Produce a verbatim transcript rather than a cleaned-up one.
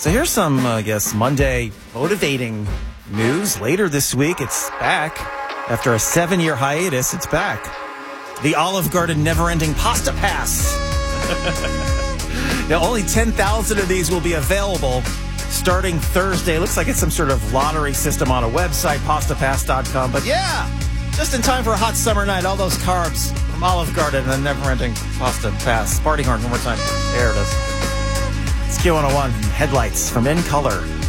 So here's some, uh, I guess, Monday motivating news. Later this week, it's back. After a seven-year hiatus, it's back. The Olive Garden Never-Ending Pasta Pass. Now, only ten thousand of these will be available starting Thursday. Looks like it's some sort of lottery system on a website, pasta pass dot com. But yeah, just in time for a hot summer night. All those carbs from Olive Garden and the Never-Ending Pasta Pass. Party horn one more time. There it is. It's Q one oh one. Headlights from In Color.